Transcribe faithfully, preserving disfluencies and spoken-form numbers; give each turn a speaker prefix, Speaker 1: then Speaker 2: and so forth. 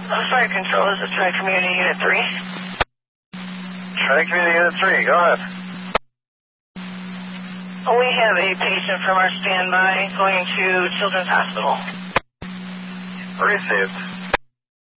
Speaker 1: Fire Control, this is Tri-Community Unit three.
Speaker 2: Tri-Community Unit three, go ahead.
Speaker 1: We have a patient from our standby going to Children's Hospital.
Speaker 2: Received.